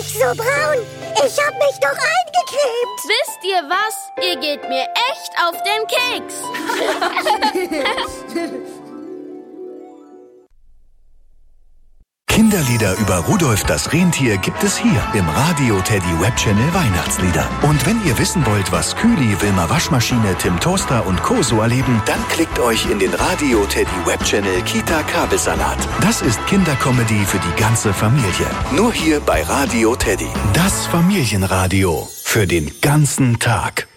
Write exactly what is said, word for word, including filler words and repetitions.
ich so braun? Ich hab mich doch eingecremt. Wisst ihr was? Ihr geht mir echt auf den Keks. Kinderlieder über Rudolf das Rentier gibt es hier im Radio Teddy Webchannel Weihnachtslieder. Und wenn ihr wissen wollt, was Kühli, Wilma Waschmaschine, Tim Toaster und Co. so erleben, dann klickt euch in den Radio Teddy Webchannel Kita Kabelsalat. Das ist Kindercomedy für die ganze Familie. Nur hier bei Radio Teddy. Das Familienradio für den ganzen Tag.